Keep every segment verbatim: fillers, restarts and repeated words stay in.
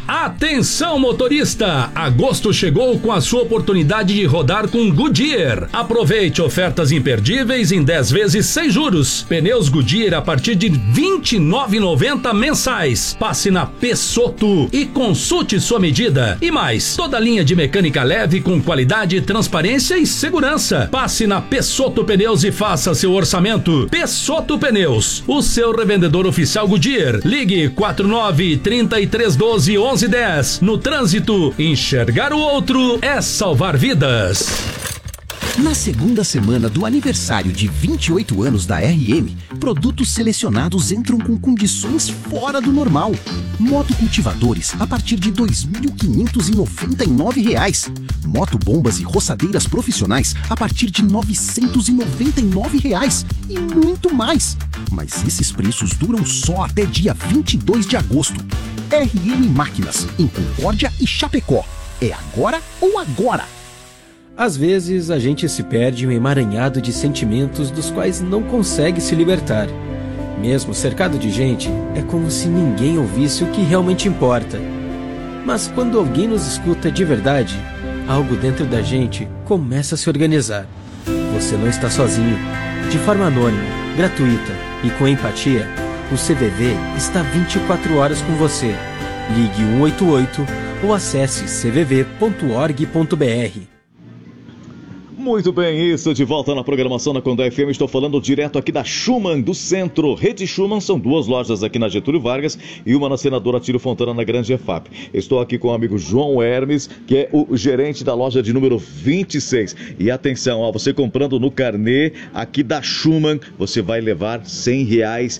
Atenção, motorista! Agosto chegou com a sua oportunidade de rodar com Goodyear. Aproveite ofertas imperdíveis em dez vezes sem juros. Pneus Goodyear a partir de vinte e nove reais e noventa centavos mensais. Passe na Pessotto e consulte sua medida. E mais, toda linha de mecânica leve com qualidade, transparência e segurança. Passe na Pessotto Pneus e faça seu orçamento. Pessotto Pneus, o seu revendedor oficial Goodyear. Ligue quatro nove, trinta e três, doze, onze dez. No trânsito, enxergar o outro é salvar vidas. Na segunda semana do aniversário de vinte e oito anos da R M, produtos selecionados entram com condições fora do normal. Motocultivadores a partir de dois mil quinhentos e noventa e nove reais. Motobombas e roçadeiras profissionais a partir de novecentos e noventa e nove reais. E muito mais. Mas esses preços duram só até dia vinte e dois de agosto. R M Máquinas, em Concórdia e Chapecó. É agora ou agora? Às vezes a gente se perde em um emaranhado de sentimentos dos quais não consegue se libertar. Mesmo cercado de gente, é como se ninguém ouvisse o que realmente importa. Mas quando alguém nos escuta de verdade, algo dentro da gente começa a se organizar. Você não está sozinho. De forma anônima, gratuita e com empatia, o C V V está vinte e quatro horas com você. Ligue um oito oito ou acesse c v v ponto org ponto b r. Muito bem, isso, de volta na programação da Condá F M, estou falando direto aqui da Schumann, do centro. Rede Schumann, são duas lojas aqui na Getúlio Vargas e uma na Senadora Tílio Fontana, na Grande E F A P. Estou aqui com o amigo João Hermes, que é o gerente da loja de número vinte e seis. E atenção, ó, você comprando no carnê aqui da Schumann, você vai levar cem reais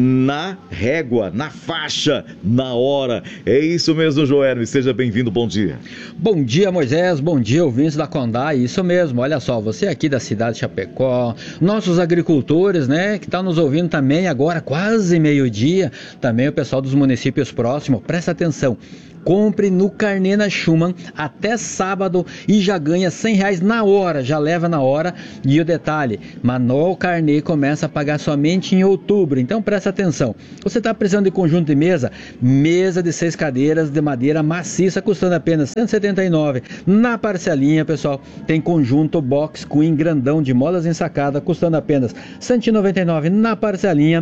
na régua, na faixa, na hora. É isso mesmo, João Hermes, seja bem-vindo, bom dia. Bom dia, Moisés, bom dia, ouvintes da Condá, isso mesmo. Olha só, você aqui da cidade de Chapecó, nossos agricultores, né, que estão nos ouvindo também agora, quase meio-dia, também o pessoal dos municípios próximos, presta atenção. Compre no carnê na Schumann até sábado e já ganha cem reais na hora, já leva na hora. E o detalhe, Manual Carnê começa a pagar somente em outubro, então presta atenção. Você está precisando de conjunto de mesa? Mesa de seis cadeiras de madeira maciça, custando apenas cento e setenta e nove reais. Na parcelinha, pessoal, tem conjunto box queen grandão de molas ensacada, custando apenas cento e noventa e nove reais na parcelinha.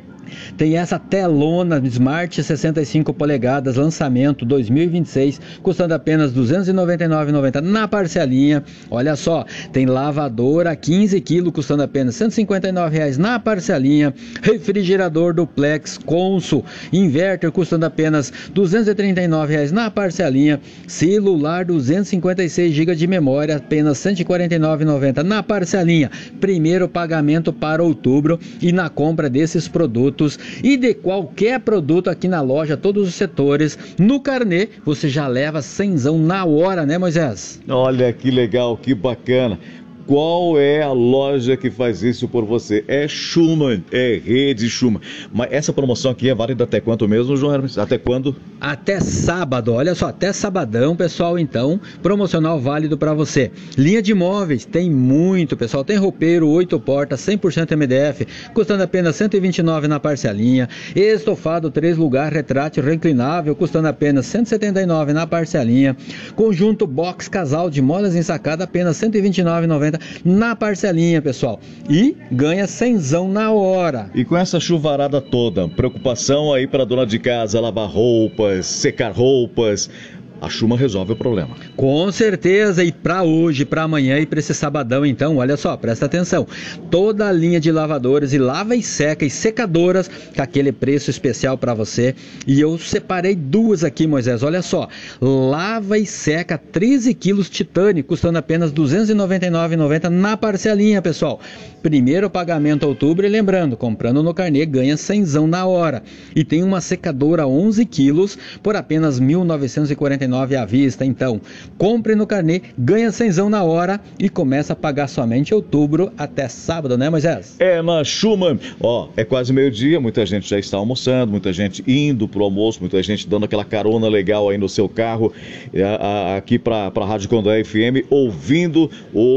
Tem essa telona Smart sessenta e cinco polegadas, lançamento dois mil e vinte e seis, custando apenas duzentos e noventa e nove reais e noventa centavos na parcelinha. Olha só, tem lavadora quinze quilos, custando apenas cento e cinquenta e nove reais na parcelinha. Refrigerador duplex Consul inverter, custando apenas duzentos e trinta e nove reais na parcelinha. Celular duzentos e cinquenta e seis gigas de memória, apenas cento e quarenta e nove reais e noventa centavos na parcelinha. Primeiro pagamento para outubro e na compra desses produtos e de qualquer produto aqui na loja, todos os setores, no carnê, você já leva cenzão na hora, né, Moisés? Olha que legal, que bacana. Qual é a loja que faz isso por você? É Schumann, é Rede Schumann. Mas essa promoção aqui é válida até quanto mesmo, João Hermes? Até quando? Até sábado, olha só, até sabadão, pessoal, então, promocional válido para você. Linha de móveis, tem muito, pessoal, tem roupeiro, oito portas, cem por cento M D F, custando apenas cento e vinte e nove reais na parcelinha. Estofado, três lugar, retrátil, reclinável, custando apenas cento e setenta e nove reais na parcelinha. Conjunto box casal de molas ensacada, apenas cento e vinte e nove reais e noventa centavos na parcelinha, pessoal, e ganha cenzão na hora. E com essa chuvarada toda, preocupação aí para dona de casa, lavar roupas, secar roupas, a Schumann resolve o problema. Com certeza, e para hoje, para amanhã e para esse sabadão, então, olha só, presta atenção. Toda a linha de lavadores e lava e seca e secadoras, com aquele preço especial para você. E eu separei duas aqui, Moisés, olha só. Lava e seca treze quilos Titani, custando apenas duzentos e noventa e nove reais e noventa centavos na parcelinha, pessoal. Primeiro pagamento outubro e lembrando, comprando no carnê ganha cenzão na hora. E tem uma secadora onze quilos por apenas mil novecentos e quarenta e nove reais à vista. Então, compre no carnê, ganha cenzão na hora e começa a pagar somente outubro até sábado, né, Moisés? É na Schumann. Ó, é quase meio-dia, muita gente já está almoçando, muita gente indo pro almoço, muita gente dando aquela carona legal aí no seu carro, aqui para a Rádio Condá F M, ouvindo o